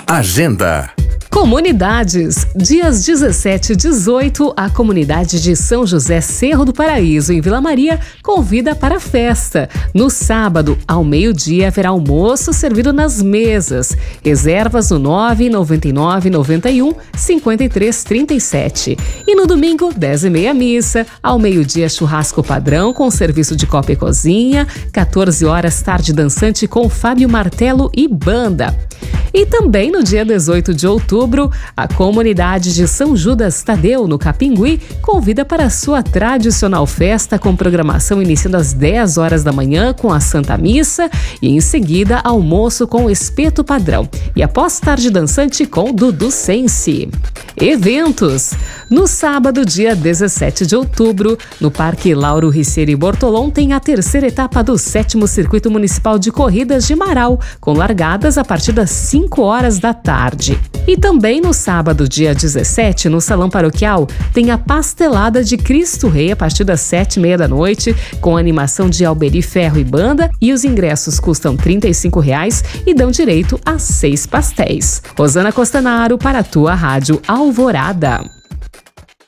Agenda. Comunidades. Dias 17 e 18, a comunidade de São José Cerro do Paraíso, em Vila Maria, convida para a festa. No sábado, ao meio-dia, haverá almoço servido nas mesas. Reservas no 99991 5337. E no domingo, 10h30 missa. Ao meio-dia, churrasco padrão com serviço de copa e cozinha. 14 horas, tarde dançante com Fábio Martelo e banda. E também no dia 18 de outubro, a comunidade de São Judas Tadeu, no Capingui, convida para a sua tradicional festa com programação iniciando às 10 horas da manhã com a Santa Missa e em seguida almoço com espeto padrão e após tarde dançante com Dudu Sense. Eventos. No sábado, dia 17 de outubro, no Parque Lauro Ricieri Bortolom, tem a terceira etapa do 7º Circuito Municipal de Corridas de Marau, com largadas a partir das 5 horas da tarde. E também no sábado, dia 17, no Salão Paroquial, tem a Pastelada de Cristo Rei a partir das 7h30 da noite, com animação de Alberi Ferro e banda, e os ingressos custam R$ 35 e dão direito a 6 pastéis. Rosana Costanaro para a tua Rádio Alvorada.